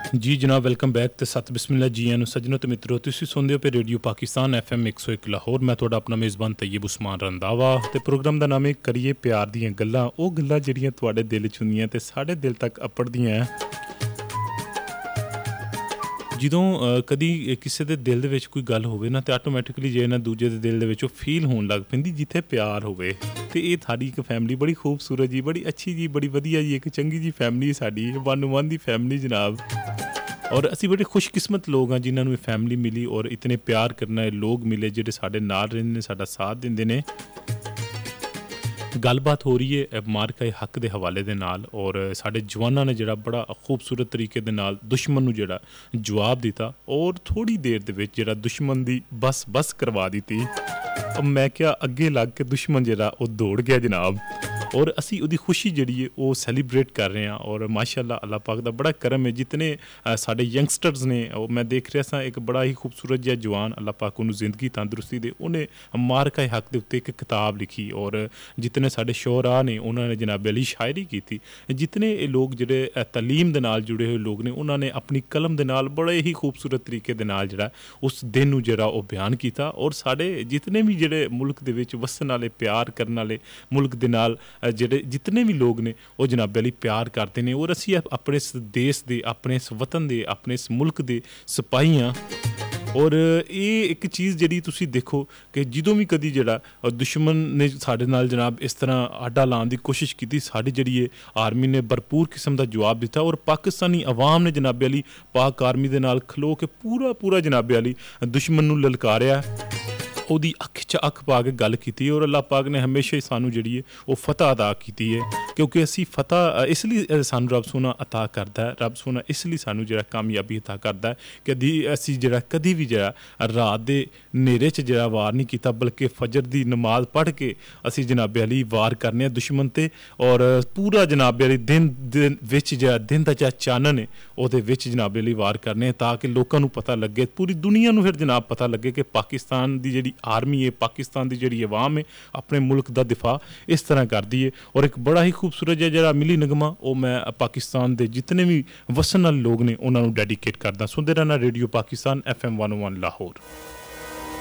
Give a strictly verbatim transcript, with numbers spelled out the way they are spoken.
जी जनाब welcome back तो सत बिस्मिल्ला जी एन सज्जनों तो मित्रों तुसीं सुनदे हो पे रेडियो पाकिस्तान एफ एम एक सौ एक लाहौर। मैं तुहाडा अपना मेज़बान तैयब उस्मान रंधावा ते प्रोग्राम का नाम है करिए प्यार दियां गल्लां। ओह गल्लां जिहड़ियां तुहाडे दिल च हुंदियां ते साढ़े दिल तक अपड़दियां ਜਦੋਂ ਕਦੀ ਕਿਸੇ ਦੇ ਦਿਲ ਦੇ ਵਿੱਚ ਕੋਈ ਗੱਲ ਹੋਵੇ ਨਾ ਤੇ ਆਟੋਮੈਟਿਕਲੀ ਜੇ ਨਾ ਦੂਜੇ ਦੇ ਦਿਲ ਦੇ ਵਿੱਚ ਉਹ ਫੀਲ ਹੋਣ ਲੱਗ ਪੈਂਦੀ ਜਿੱਥੇ ਪਿਆਰ ਹੋਵੇ। ਤੇ ਇਹ ਸਾਡੀ ਇੱਕ ਫੈਮਿਲੀ ਬੜੀ ਖੂਬਸੂਰਤ ਜੀ, ਬੜੀ ਅੱਛੀ ਜੀ, ਬੜੀ ਵਧੀਆ ਜੀ, ਇੱਕ ਚੰਗੀ ਜੀ ਫੈਮਿਲੀ ਸਾਡੀ ਵਨ ਵਨ ਦੀ ਫੈਮਿਲੀ ਜਨਾਬ। ਔਰ ਅਸੀਂ ਬੜੇ ਖੁਸ਼ਕਿਸਮਤ ਲੋਕ ਹਾਂ ਜਿਨ੍ਹਾਂ ਨੂੰ ਇਹ ਫੈਮਿਲੀ ਮਿਲੀ ਔਰ ਇਤਨੇ ਪਿਆਰ ਕਰਨ ਵਾਲੇ ਲੋਕ ਮਿਲੇ ਜਿਹੜੇ ਸਾਡੇ ਨਾਲ ਰਹਿੰਦੇ ਨੇ, ਸਾਡਾ ਸਾਥ ਦਿੰਦੇ ਨੇ। ਗੱਲਬਾਤ ਹੋ ਰਹੀ ਹੈ ਮਾਰਕਾ ਹੱਕ ਦੇ ਹਵਾਲੇ ਦੇ ਨਾਲ ਔਰ ਸਾਡੇ ਜਵਾਨਾਂ ਨੇ ਜਿਹੜਾ ਬੜਾ ਖੂਬਸੂਰਤ ਤਰੀਕੇ ਦੇ ਨਾਲ ਦੁਸ਼ਮਣ ਨੂੰ ਜਿਹੜਾ ਜਵਾਬ ਦਿੱਤਾ ਔਰ ਥੋੜ੍ਹੀ ਦੇਰ ਦੇ ਵਿੱਚ ਜਿਹੜਾ ਦੁਸ਼ਮਣ ਦੀ ਬਸ ਬਸ ਕਰਵਾ ਦਿੱਤੀ। ਮੈਂ ਕਿਹਾ ਅੱਗੇ ਲੱਗ ਕੇ ਦੁਸ਼ਮਣ ਜਿਹੜਾ ਉਹ ਦੌੜ ਗਿਆ ਜਨਾਬ। ਔਰ ਅਸੀਂ ਉਹਦੀ ਖੁਸ਼ੀ ਜਿਹੜੀ ਹੈ ਉਹ ਸੈਲੀਬ੍ਰੇਟ ਕਰ ਰਹੇ ਹਾਂ ਔਰ ਮਾਸ਼ਾਅੱਲਾ ਅੱਲਾਹ ਪਾਕ ਦਾ ਬੜਾ ਕਰਮ ਹੈ। ਜਿਤਨੇ ਸਾਡੇ ਯੰਗਸਟਰਸ ਨੇ ਉਹ ਮੈਂ ਦੇਖ ਰਿਹਾ ਸਾਂ ਇੱਕ ਬੜਾ ਹੀ ਖੂਬਸੂਰਤ ਜਿਹਾ ਜਵਾਨ ਅੱਲਾਹ ਪਾਕ ਉਹਨੂੰ ਜ਼ਿੰਦਗੀ ਤੰਦਰੁਸਤੀ ਦੇ, ਉਹਨੇ ਮਾਰਕਾ ਹੱਕ ਦੇ ਉੱਤੇ ਇੱਕ ਕਿਤਾਬ ਲਿਖੀ ਔਰ ਜਿਤਨੇ ਸਾਡੇ ਸ਼ੋਰਾ ਨੇ ਉਹਨਾਂ ਨੇ ਜਨਾਬ ਅਲੀ ਸ਼ਾਇਰੀ ਕੀਤੀ। ਜਿਤਨੇ ਇਹ ਲੋਕ ਜਿਹੜੇ ਤਾਲੀਮ ਦੇ ਨਾਲ ਜੁੜੇ ਹੋਏ ਲੋਕ ਨੇ ਉਹਨਾਂ ਨੇ ਆਪਣੀ ਕਲਮ ਦੇ ਨਾਲ ਬੜੇ ਹੀ ਖੂਬਸੂਰਤ ਤਰੀਕੇ ਦੇ ਨਾਲ ਜਿਹੜਾ ਉਸ ਦਿਨ ਨੂੰ ਜਿਹੜਾ ਉਹ ਬਿਆਨ ਕੀਤਾ। ਔਰ ਸਾਡੇ ਜਿਤਨੇ ਵੀ ਜਿਹੜੇ ਮੁਲਕ ਦੇ ਵਿੱਚ ਵਸਣ ਵਾਲੇ ਪਿਆਰ ਕਰਨ ਵਾਲੇ ਮੁਲਕ ਦੇ ਨਾਲ ਜਿਹੜੇ ਜਿਤਨੇ ਵੀ ਲੋਕ ਨੇ ਉਹ ਜਨਾਬ ਅਲੀ ਪਿਆਰ ਕਰਦੇ ਨੇ ਔਰ ਅਸੀਂ ਆਪਣੇ ਇਸ ਦੇਸ਼ ਦੇ, ਆਪਣੇ ਇਸ ਵਤਨ ਦੇ, ਆਪਣੇ ਇਸ ਮੁਲਕ ਦੇ ਸਿਪਾਹੀ ਹਾਂ। ਔਰ ਇਹ ਇੱਕ ਚੀਜ਼ ਜਿਹੜੀ ਤੁਸੀਂ ਦੇਖੋ ਕਿ ਜਦੋਂ ਵੀ ਕਦੀ ਜਿਹੜਾ ਦੁਸ਼ਮਣ ਨੇ ਸਾਡੇ ਨਾਲ ਜਨਾਬ ਇਸ ਤਰ੍ਹਾਂ ਆਡਾ ਲਾਉਣ ਦੀ ਕੋਸ਼ਿਸ਼ ਕੀਤੀ, ਸਾਡੀ ਜਿਹੜੀ ਹੈ ਆਰਮੀ ਨੇ ਭਰਪੂਰ ਕਿਸਮ ਦਾ ਜਵਾਬ ਦਿੱਤਾ ਔਰ ਪਾਕਿਸਤਾਨੀ ਆਵਾਮ ਨੇ ਜਨਾਬ ਅਲੀ ਪਾਕ ਆਰਮੀ ਦੇ ਨਾਲ ਖਲੋ ਕੇ ਪੂਰਾ ਪੂਰਾ ਜਨਾਬ ਅਲੀ ਦੁਸ਼ਮਣ ਨੂੰ ਲਲਕਾਰਿਆ, ਉਹਦੀ ਅੱਖ 'ਚ ਅੱਖ ਪਾ ਕੇ ਗੱਲ ਕੀਤੀ ਔਰ ਅੱਲਾਹ ਪਾਕ ਨੇ ਹਮੇਸ਼ਾ ਹੀ ਸਾਨੂੰ ਜਿਹੜੀ ਹੈ ਉਹ ਫਤਹ ਅਦਾ ਕੀਤੀ ਹੈ। ਕਿਉਂਕਿ ਅਸੀਂ ਫਤਹ ਇਸ ਲਈ ਸਾਨੂੰ ਰੱਬ ਸੋਨਾ ਅਤਾ ਕਰਦਾ ਹੈ, ਰੱਬ ਸੋਨਾ ਇਸ ਲਈ ਸਾਨੂੰ ਜਿਹੜਾ ਕਾਮਯਾਬੀ ਅਤਾ ਕਰਦਾ ਹੈ ਕਿ ਅਸੀਂ ਜਿਹੜਾ ਕਦੀ ਵੀ ਜਿਹੜਾ ਰਾਤ ਦੇ ਹਨੇਰੇ 'ਚ ਜਿਹੜਾ ਵਾਰ ਨਹੀਂ ਕੀਤਾ ਬਲਕਿ ਫਜਰ ਦੀ ਨਮਾਜ਼ ਪੜ੍ਹ ਕੇ ਅਸੀਂ ਜਨਾਬ ਅਲੀ ਵਾਰ ਕਰਨੇ ਆ ਦੁਸ਼ਮਣ 'ਤੇ। ਔਰ ਪੂਰਾ ਜਨਾਬ ਅਲੀ ਦਿਨ ਦੇ ਵਿੱਚ ਜਿਹੜਾ ਦਿਨ ਦਾ ਜਿਹੜਾ ਚਾਨਣ ਹੈ ਉਹਦੇ ਵਿੱਚ ਜਨਾਬ ਅਲੀ ਵਾਰ ਕਰਨੇ ਤਾਂ ਕਿ ਲੋਕਾਂ ਨੂੰ ਪਤਾ ਲੱਗੇ, ਪੂਰੀ ਦੁਨੀਆ ਨੂੰ ਫਿਰ ਜਨਾਬ ਪਤਾ ਲੱਗੇ ਕਿ ਪਾਕਿਸਤਾਨ ਦੀ ਜਿਹੜੀ ਆਰਮੀ ਹੈ, ਪਾਕਿਸਤਾਨ ਦੀ ਜਿਹੜੀ ਆਵਾਮ ਹੈ ਆਪਣੇ ਮੁਲਕ ਦਾ ਦਿਫਾ ਇਸ ਤਰ੍ਹਾਂ ਕਰਦੀ ਹੈ। ਔਰ ਇੱਕ ਬੜਾ ਹੀ ਖੂਬਸੂਰਤ ਜਿਹਾ ਜਿਹੜਾ ਮਿਲੀ ਨਗਮਾ ਉਹ ਮੈਂ ਪਾਕਿਸਤਾਨ ਦੇ ਜਿਤਨੇ ਵੀ ਵਸਣ ਵਾਲੇ ਲੋਕ ਨੇ ਉਹਨਾਂ ਨੂੰ ਡੈਡੀਕੇਟ ਕਰਦਾ। ਸੁਣਦੇ ਰਹਿਣਾ ਰੇਡੀਓ ਪਾਕਿਸਤਾਨ ਐਫ ਐਮ ਇੱਕ ਸੌ ਇੱਕ ਲਾਹੌਰ।